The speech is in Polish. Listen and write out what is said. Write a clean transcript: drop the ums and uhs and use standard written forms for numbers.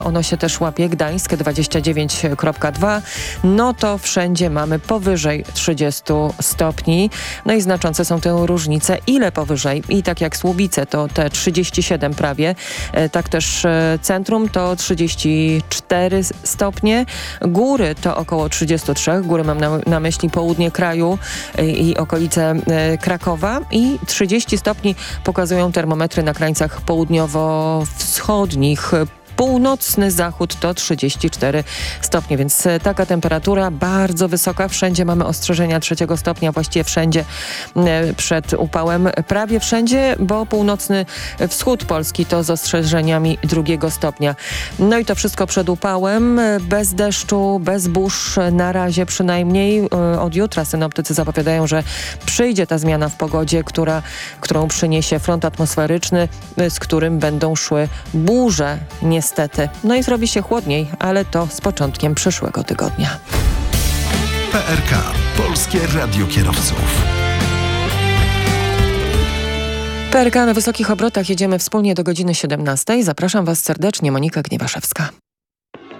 Ono się też łapie, Gdańsk 29,2, no to wszędzie mamy powyżej 30 stopni. No i znaczące są te różnice, ile powyżej. I tak jak Słubice to te 37 prawie, tak też centrum to 34 stopnie, góry to około 33, góry mam na myśli południe kraju i okolice Krakowa i 30 stopni pokazują termometry na krańcach południowo-wschodnich. Północny zachód to 34 stopnie, więc taka temperatura bardzo wysoka. Wszędzie mamy ostrzeżenia 3 stopnia, właściwie wszędzie przed upałem. Prawie wszędzie, bo północny wschód Polski to z ostrzeżeniami 2 stopnia. No i to wszystko przed upałem, bez deszczu, bez burz na razie przynajmniej. Od jutra synoptycy zapowiadają, że przyjdzie ta zmiana w pogodzie, którą przyniesie front atmosferyczny, z którym będą szły burze niestety. No i zrobi się chłodniej, ale to z początkiem przyszłego tygodnia. PRK. Polskie Radio Kierowców. PRK na wysokich obrotach jedziemy wspólnie do godziny 17. Zapraszam Was serdecznie, Monika Gniewaszewska.